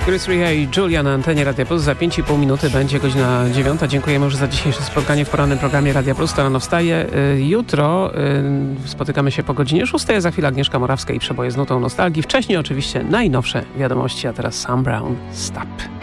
Chris Rea i Julia na antenie Radia Plus. Za 5,5 minuty będzie godzina 9. Dziękujemy już za dzisiejsze spotkanie w porannym programie Radia Plus. To rano wstaje. Jutro spotykamy się po godzinie 6. Za chwilę Agnieszka Morawska i przeboje z nutą nostalgii. Wcześniej oczywiście najnowsze wiadomości, a teraz Sam Brown. Stop.